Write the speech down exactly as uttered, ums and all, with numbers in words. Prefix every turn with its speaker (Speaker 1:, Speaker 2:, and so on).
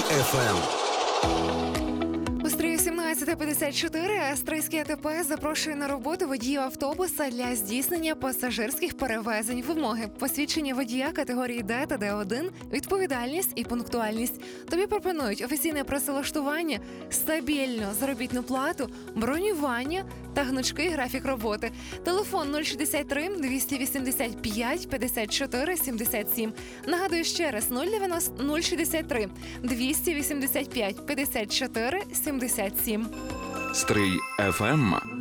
Speaker 1: еф ем.
Speaker 2: У стрію сімнадцята п'ятдесят чотири Стрийське АТП запрошує на роботу водіїв автобуса для здійснення пасажирських перевезень. Вимоги: посвідчення водія категорії Д та Д один, відповідальність і пунктуальність. Тобі пропонують офіційне працевлаштування, стабільну заробітну плату, бронювання та гнучкий графік роботи. Телефон нуль шістдесят три двісті вісімдесят п'ять п'ятдесят чотири сімдесят сім. Нагадую ще раз: нуль шістдесят три двісті вісімдесят п'ять п'ятдесят чотири сімдесят сім.
Speaker 3: Стрий еф ем.